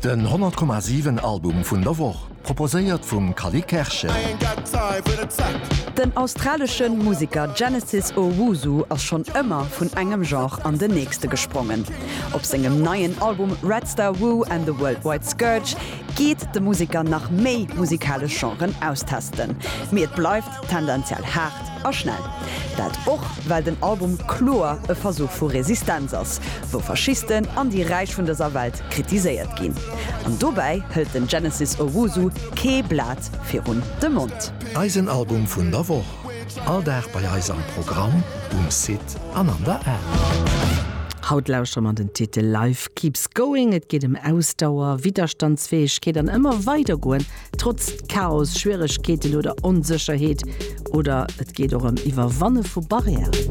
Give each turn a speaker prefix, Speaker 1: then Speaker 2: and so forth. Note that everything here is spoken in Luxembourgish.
Speaker 1: Den 100,7 Album vun der Woch, proposéiert vum Kali Kersche.
Speaker 2: Den australischen Musiker Genesis Owusu ass schon ëmmer vun engem Genre an de nächste gesprungen. Op segem neien Album Red Star Woo and the Worldwide Scourge geht de Musiker nach méi musikale Genren austesten. Mir bleifft tendenziell hart a schnell. Dat och, weil den Album Chlor e Versuch vu Resistenz ass, wo Faschisten an die Reich vun dieser Welt kritiséiert ginn. An dobei hëlt den Genesis Owusu kee Blatt fir run de Mund.
Speaker 1: Eisenalbum vun der Woch. Alldag bei Eis am Programm, Sit an der
Speaker 3: Haut lauscht man den Titel Life keeps going, et geht Ausdauer, Widerstandsfähig geht dann immer weiter goen, trotz Chaos, Schwierigkeiten oder Unsicherheit oder et geht auch iwwer Wanne vor Barrieren.